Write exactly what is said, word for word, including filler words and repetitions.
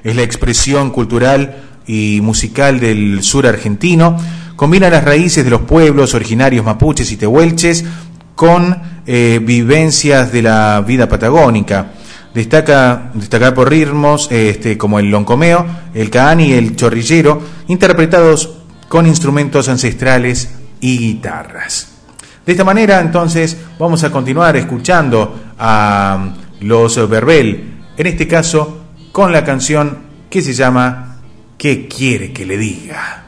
es la expresión cultural y musical del sur argentino. Combina las raíces de los pueblos originarios mapuches y tehuelches con eh, vivencias de la vida patagónica. Destaca destacar por ritmos este, como el loncomeo, el caani y el chorrillero, interpretados con instrumentos ancestrales y guitarras. De esta manera, entonces, vamos a continuar escuchando a los Verbel, en este caso con la canción que se llama ¿Qué quiere que le diga?